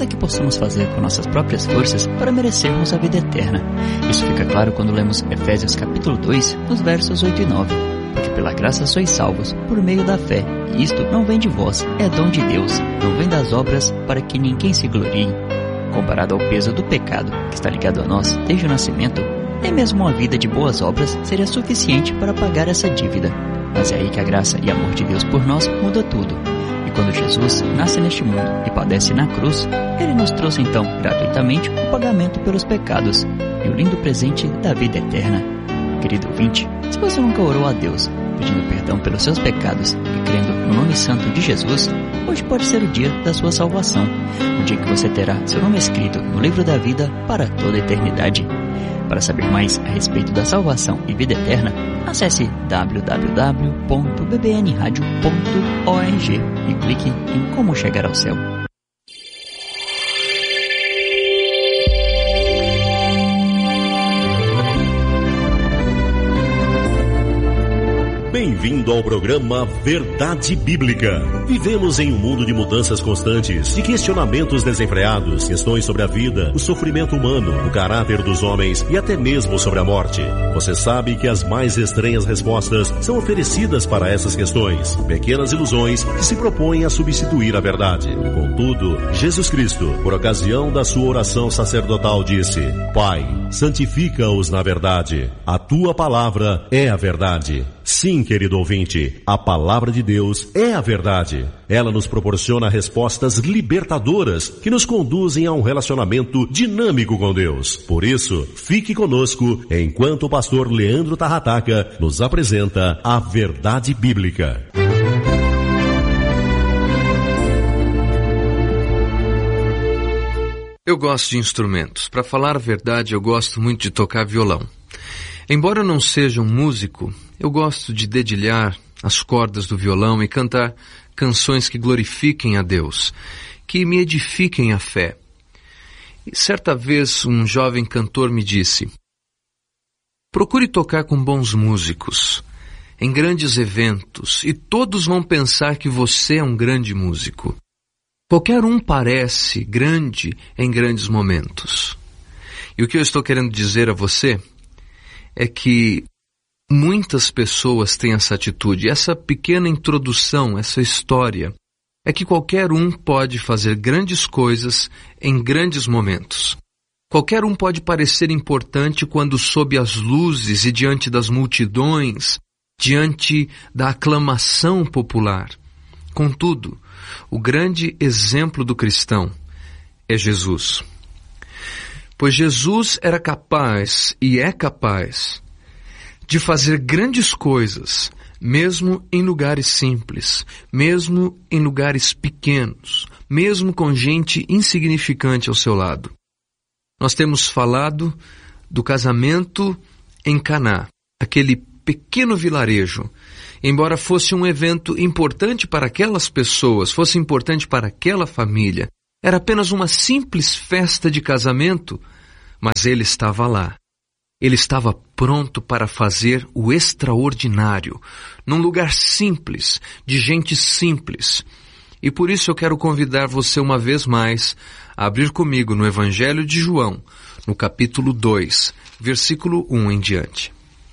nada que possamos fazer com nossas próprias forças para merecermos a vida eterna. Isso fica claro quando lemos Efésios capítulo 2, nos versos 8 e 9. Porque pela graça sois salvos, por meio da fé, e isto não vem de vós, é dom de Deus, não vem das obras, para que ninguém se glorie. Comparado ao peso do pecado que está ligado a nós desde o nascimento, nem mesmo uma vida de boas obras seria suficiente para pagar essa dívida. Mas é aí que a graça e amor de Deus por nós muda tudo. E quando Jesus nasce neste mundo e padece na cruz, Ele nos trouxe então gratuitamente o pagamento pelos pecados e o lindo presente da vida eterna. Querido ouvinte, se você nunca orou a Deus, pedindo perdão pelos seus pecados e crendo no nome santo de Jesus, hoje pode ser o dia da sua salvação, o dia que você terá seu nome escrito no livro da vida para toda a eternidade. Para saber mais a respeito da salvação e vida eterna, acesse www.bbnradio.org e clique em Como Chegar ao Céu. Bem-vindo ao programa Verdade Bíblica. Vivemos em um mundo de mudanças constantes, de questionamentos desenfreados, questões sobre a vida, o sofrimento humano, o caráter dos homens e até mesmo sobre a morte. Você sabe que as mais estranhas respostas são oferecidas para essas questões, pequenas ilusões que se propõem a substituir a verdade. Contudo, Jesus Cristo, por ocasião da sua oração sacerdotal, disse: Pai, santifica-os na verdade. A tua palavra é a verdade. Sim, querido ouvinte, a palavra de Deus é a verdade. Ela nos proporciona respostas libertadoras que nos conduzem a um relacionamento dinâmico com Deus. Por isso, fique conosco enquanto o pastor Leandro Tarrataca nos apresenta a Verdade Bíblica. Eu gosto de instrumentos. Para falar a verdade, eu gosto muito de tocar violão. Embora eu não seja um músico, eu gosto de dedilhar as cordas do violão e cantar canções que glorifiquem a Deus, que me edifiquem a fé. E certa vez um jovem cantor me disse: procure tocar com bons músicos, em grandes eventos, e todos vão pensar que você é um grande músico. Qualquer um parece grande em grandes momentos. E o que eu estou querendo dizer a você é que muitas pessoas têm essa atitude. Essa pequena introdução, essa história, é que qualquer um pode fazer grandes coisas em grandes momentos. Qualquer um pode parecer importante quando sob as luzes e diante das multidões, diante da aclamação popular. Contudo, o grande exemplo do cristão é Jesus. Pois Jesus era capaz e é capaz de fazer grandes coisas, mesmo em lugares simples, mesmo em lugares pequenos, mesmo com gente insignificante ao seu lado. Nós temos falado do casamento em Caná, aquele pequeno vilarejo. Embora fosse um evento importante para aquelas pessoas, fosse importante para aquela família, era apenas uma simples festa de casamento, mas ele estava lá. Ele estava pronto para fazer o extraordinário, num lugar simples, de gente simples. E por isso eu quero convidar você uma vez mais a abrir comigo no Evangelho de João, no capítulo 2, versículo 1 em diante.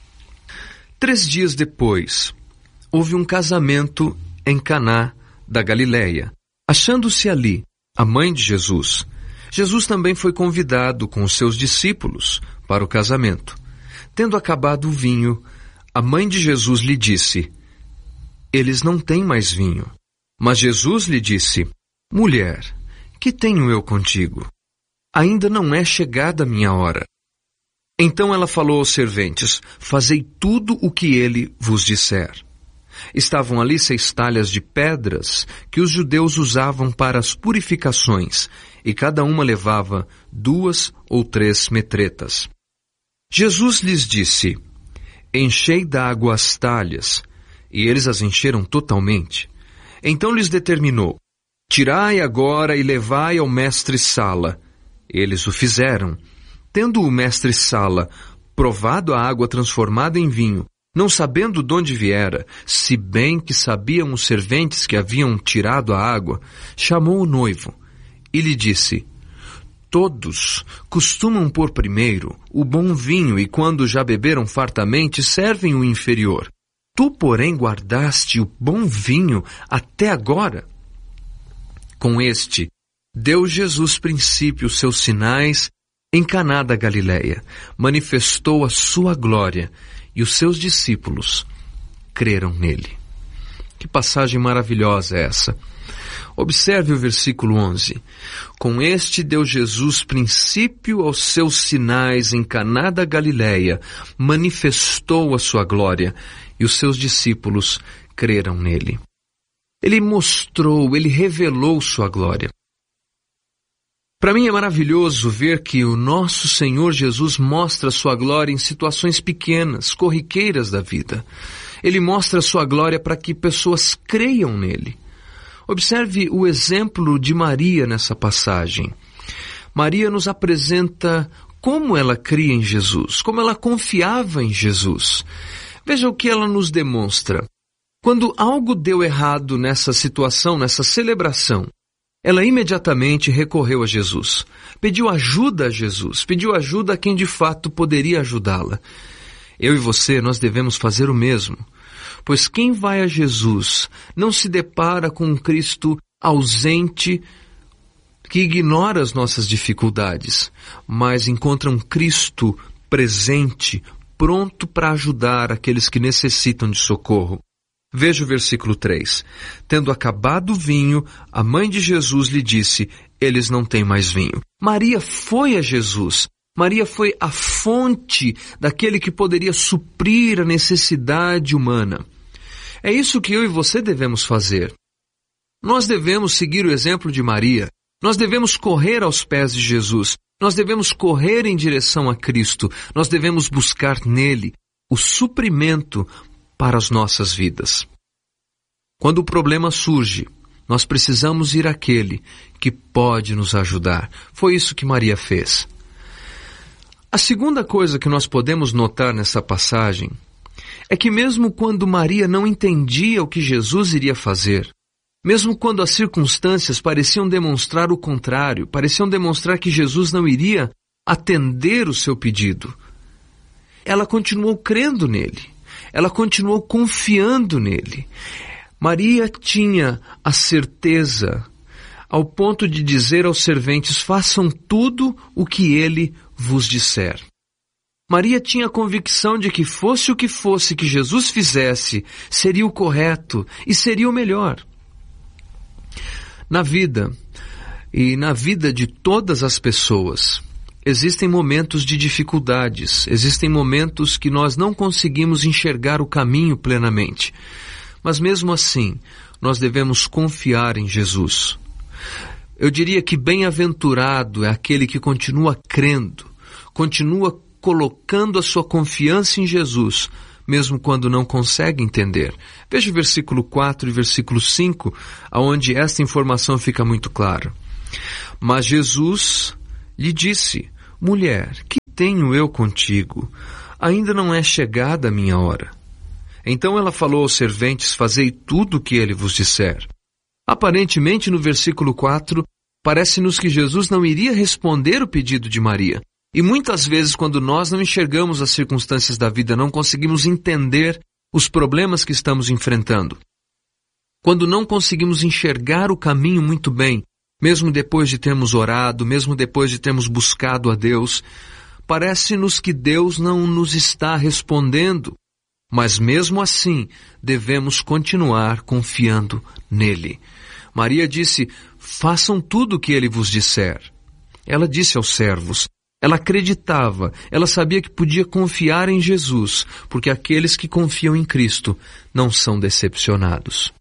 3 dias depois, houve um casamento em Caná da Galileia. Achando-se ali a mãe de Jesus, Jesus também foi convidado com os seus discípulos para o casamento. Tendo acabado o vinho, a mãe de Jesus lhe disse: eles não têm mais vinho. Mas Jesus lhe disse: mulher, que tenho eu contigo? Ainda não é chegada a minha hora. Então ela falou aos serventes: fazei tudo o que ele vos disser. Estavam ali 6 talhas de pedras que os judeus usavam para as purificações, e cada uma levava 2 ou 3 metretas. Jesus lhes disse: enchei d'água as talhas, e eles as encheram totalmente. Então lhes determinou: tirai agora e levai ao mestre-sala. Eles o fizeram. Tendo o mestre-sala provado a água transformada em vinho, não sabendo de onde viera, se bem que sabiam os serventes que haviam tirado a água, chamou o noivo e lhe disse: todos costumam pôr primeiro o bom vinho e, quando já beberam fartamente, servem o inferior. Tu, porém, guardaste o bom vinho até agora. Com este, deu Jesus princípio os seus sinais em Caná da Galileia, manifestou a sua glória, e os seus discípulos creram nele. Que passagem maravilhosa é essa! Observe o versículo 11. Com este deu Jesus princípio aos seus sinais em Caná da Galileia, manifestou a sua glória, e os seus discípulos creram nele. Ele mostrou, ele revelou sua glória. Para mim é maravilhoso ver que o nosso Senhor Jesus mostra sua glória em situações pequenas, corriqueiras da vida. Ele mostra sua glória para que pessoas creiam nele. Observe o exemplo de Maria nessa passagem. Maria nos apresenta como ela cria em Jesus, como ela confiava em Jesus. Veja o que ela nos demonstra. Quando algo deu errado nessa situação, nessa celebração, ela imediatamente recorreu a Jesus. Pediu ajuda a Jesus, pediu ajuda a quem de fato poderia ajudá-la. Eu e você, nós devemos fazer o mesmo. Pois quem vai a Jesus não se depara com um Cristo ausente que ignora as nossas dificuldades, mas encontra um Cristo presente, pronto para ajudar aqueles que necessitam de socorro. Veja o versículo 3. Tendo acabado o vinho, a mãe de Jesus lhe disse: eles não têm mais vinho. Maria foi a Jesus. Maria foi a fonte daquele que poderia suprir a necessidade humana. É isso que eu e você devemos fazer. Nós devemos seguir o exemplo de Maria. Nós devemos correr aos pés de Jesus. Nós devemos correr em direção a Cristo. Nós devemos buscar nele o suprimento para as nossas vidas. Quando o problema surge, nós precisamos ir àquele que pode nos ajudar. Foi isso que Maria fez. A segunda coisa que nós podemos notar nessa passagem é que mesmo quando Maria não entendia o que Jesus iria fazer, mesmo quando as circunstâncias pareciam demonstrar o contrário, pareciam demonstrar que Jesus não iria atender o seu pedido, ela continuou crendo nele, ela continuou confiando nele. Maria tinha a certeza ao ponto de dizer aos serventes: façam tudo o que ele vos disser. Maria tinha a convicção de que fosse o que fosse que Jesus fizesse, seria o correto e seria o melhor. Na vida, e na vida de todas as pessoas, existem momentos de dificuldades, existem momentos que nós não conseguimos enxergar o caminho plenamente. Mas mesmo assim, nós devemos confiar em Jesus. Eu diria que bem-aventurado é aquele que continua crendo, continua colocando a sua confiança em Jesus, mesmo quando não consegue entender. Veja o versículo 4 e versículo 5, onde esta informação fica muito clara. Mas Jesus lhe disse: mulher, que tenho eu contigo? Ainda não é chegada a minha hora. Então ela falou aos serventes: fazei tudo o que ele vos disser. Aparentemente, no versículo 4, parece-nos que Jesus não iria responder o pedido de Maria. E muitas vezes, quando nós não enxergamos as circunstâncias da vida, não conseguimos entender os problemas que estamos enfrentando, quando não conseguimos enxergar o caminho muito bem, mesmo depois de termos orado, mesmo depois de termos buscado a Deus, parece-nos que Deus não nos está respondendo. Mas mesmo assim, devemos continuar confiando nele. Maria disse: façam tudo o que ele vos disser. Ela disse aos servos. Ela acreditava, ela sabia que podia confiar em Jesus, porque aqueles que confiam em Cristo não são decepcionados.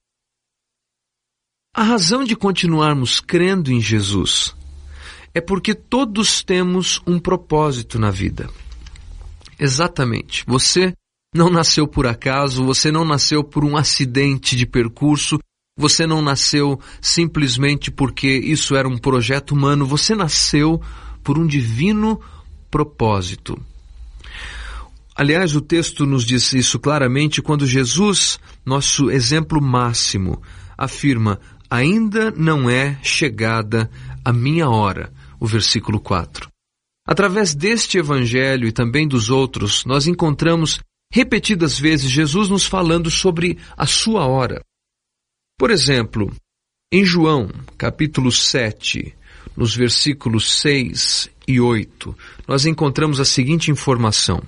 A razão de continuarmos crendo em Jesus é porque todos temos um propósito na vida. Exatamente. Você não nasceu por acaso, você não nasceu por um acidente de percurso, você não nasceu simplesmente porque isso era um projeto humano, você nasceu por um divino propósito. Aliás, o texto nos diz isso claramente quando Jesus, nosso exemplo máximo, afirma: ainda não é chegada a minha hora, o versículo 4. Através deste evangelho e também dos outros, nós encontramos repetidas vezes Jesus nos falando sobre a sua hora. Por exemplo, em João, capítulo 7, nos versículos 6 e 8, nós encontramos a seguinte informação: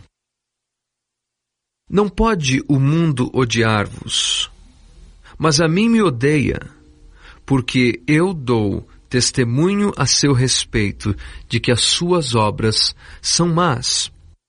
Não pode o mundo odiar-vos, mas a mim me odeia, porque eu dou testemunho a seu respeito de que as suas obras são más.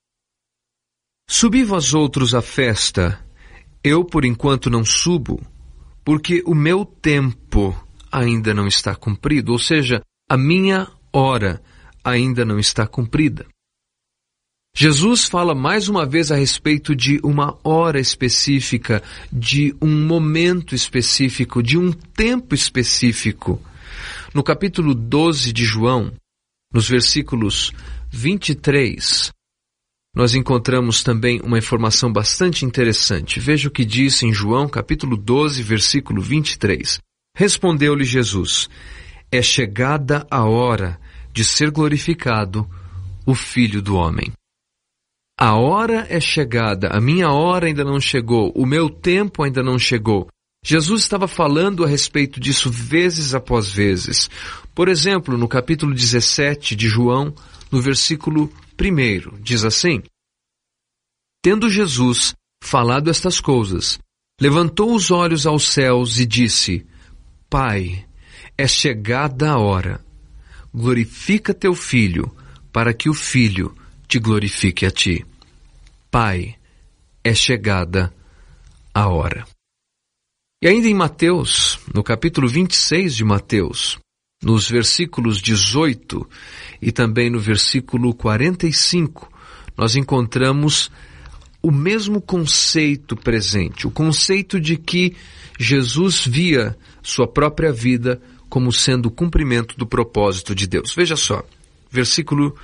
Subi vós outros à festa, eu por enquanto não subo, porque o meu tempo ainda não está cumprido, ou seja, a minha hora ainda não está cumprida. Jesus fala mais uma vez a respeito de uma hora específica, de um momento específico, de um tempo específico. No capítulo 12 de João, nos versículos 23, nós encontramos também uma informação bastante interessante. Veja o que diz em João, capítulo 12, versículo 23. Respondeu-lhe Jesus: É chegada a hora de ser glorificado o Filho do Homem. A hora é chegada, a minha hora ainda não chegou, o meu tempo ainda não chegou. Jesus estava falando a respeito disso vezes após vezes. Por exemplo, no capítulo 17 de João, no versículo 1, diz assim: Tendo Jesus falado estas coisas, levantou os olhos aos céus e disse: Pai, é chegada a hora. Glorifica teu Filho, para que o Filho te glorifique a ti. Pai, é chegada a hora. E ainda em Mateus, no capítulo 26 de Mateus, nos versículos 18 e também no versículo 45, nós encontramos o mesmo conceito presente, o conceito de que Jesus via sua própria vida como sendo o cumprimento do propósito de Deus. Veja só, versículo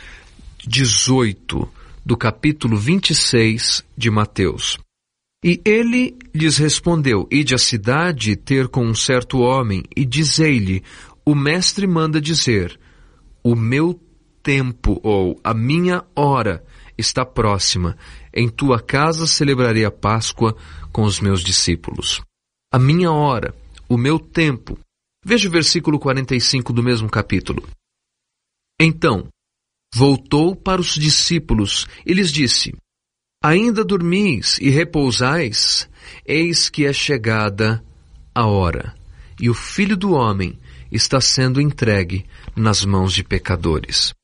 18 do capítulo 26 de Mateus. E ele lhes respondeu: Ide à cidade ter com um certo homem, e dizei-lhe: O mestre manda dizer, o meu tempo, ou a minha hora, está próxima. Em tua casa celebrarei a Páscoa com os meus discípulos. A minha hora, o meu tempo. Veja o versículo 45 do mesmo capítulo. Então, voltou para os discípulos e lhes disse: Ainda dormis e repousais? Eis que é chegada a hora, e o Filho do Homem está sendo entregue nas mãos de pecadores.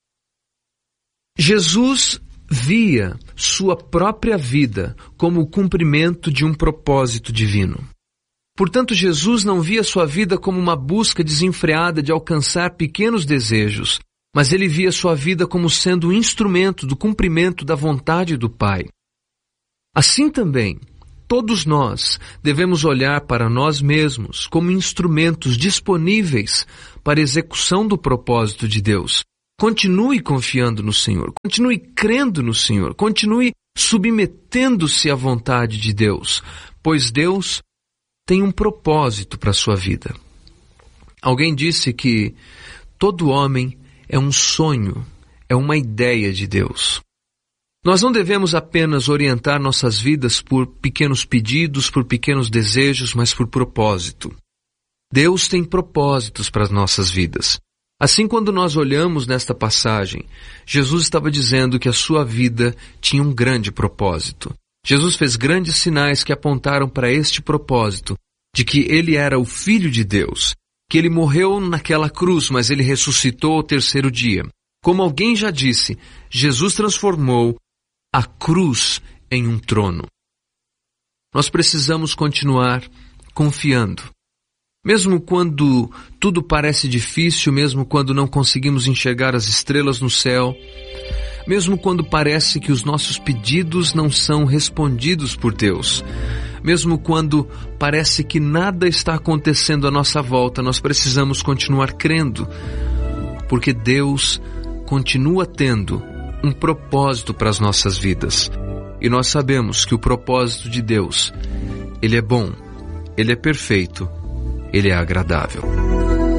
Jesus via sua própria vida como o cumprimento de um propósito divino. Portanto, Jesus não via sua vida como uma busca desenfreada de alcançar pequenos desejos, mas ele via sua vida como sendo um instrumento do cumprimento da vontade do Pai. Assim também, todos nós devemos olhar para nós mesmos como instrumentos disponíveis para a execução do propósito de Deus. Continue confiando no Senhor, continue crendo no Senhor, continue submetendo-se à vontade de Deus, pois Deus tem um propósito para a sua vida. Alguém disse que todo homem é um sonho, é uma ideia de Deus. Nós não devemos apenas orientar nossas vidas por pequenos pedidos, por pequenos desejos, mas por propósito. Deus tem propósitos para as nossas vidas. Assim, quando nós olhamos nesta passagem, Jesus estava dizendo que a sua vida tinha um grande propósito. Jesus fez grandes sinais que apontaram para este propósito, de que ele era o Filho de Deus, que ele morreu naquela cruz, mas ele ressuscitou ao terceiro dia. Como alguém já disse, Jesus transformou a cruz em um trono. Nós precisamos continuar confiando. Mesmo quando tudo parece difícil, mesmo quando não conseguimos enxergar as estrelas no céu, mesmo quando parece que os nossos pedidos não são respondidos por Deus, mesmo quando parece que nada está acontecendo à nossa volta, nós precisamos continuar crendo, porque Deus continua tendo um propósito para as nossas vidas. E nós sabemos que o propósito de Deus, ele é bom, ele é perfeito, ele é agradável.